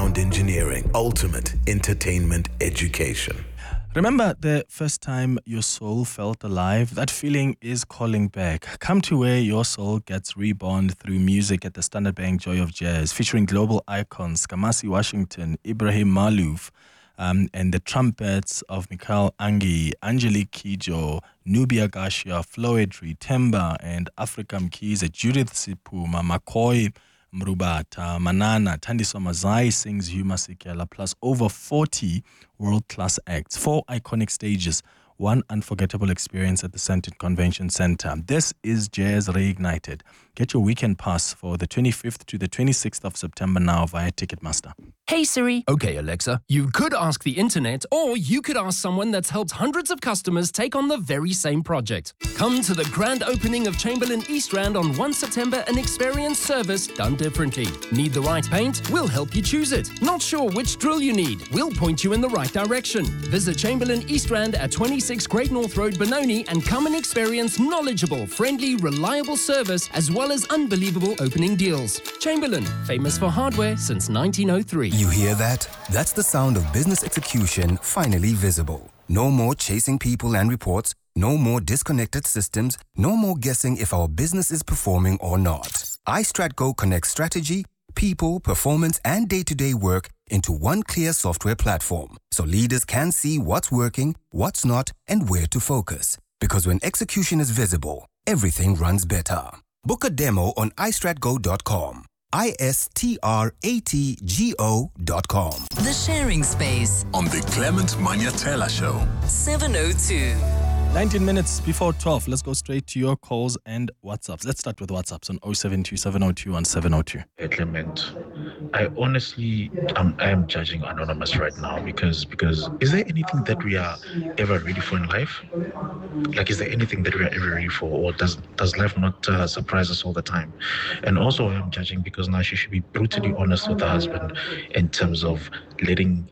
sound engineering, ultimate entertainment education. Remember the first time your soul felt alive? That feeling is calling back. Come to where your soul gets reborn through music at the Standard Bank Joy of Jazz, featuring global icons Kamasi Washington, Ibrahim Malouf, and the trumpets of Michael Angi, Angelique Kidjo, Nubia Gashia, Floetry, Temba, and Africa Mkhize, Judith Sipuma, McCoy Mrubata, Manana, Thandiso Mazai sings Huma Sikela, plus over 40 world-class acts, 4 iconic stages, 1 unforgettable experience at the Sandton Convention Center. This is Jazz Reignited. Get your weekend pass for the 25th to the 26th of September now via Ticketmaster. Hey Siri. Okay, Alexa. You could ask the internet, or you could ask someone that's helped hundreds of customers take on the very same project. Come to the grand opening of Chamberlain East Rand on 1 September and experience service done differently. Need the right paint? We'll help you choose it. Not sure which drill you need? We'll point you in the right direction. Visit Chamberlain East Rand at 26 Great North Road, Benoni, and come and experience knowledgeable, friendly, reliable service as well as unbelievable opening deals. Chamberlain, famous for hardware since 1903. You hear that? That's the sound of business execution finally visible. No more chasing people and reports, no more disconnected systems, no more guessing if our business is performing or not. iStratGo connects strategy, people, performance, and day-to-day work into one clear software platform, so leaders can see what's working, what's not, and where to focus. Because when execution is visible, everything runs better. Book a demo on istratgo.com. istratgo.com. The Sharing Space On the Clement Manyatela Show. 702. 19 minutes before 12. Let's go straight to your calls and WhatsApps. Let's start with WhatsApps on 072 702 1702. Hey Clement, I honestly I am judging Anonymous right now because is there anything that we are ever ready for in life? Like, is there anything that we are ever ready for, or does life not surprise us all the time? And also I am judging because now she should be brutally honest with her husband in terms of letting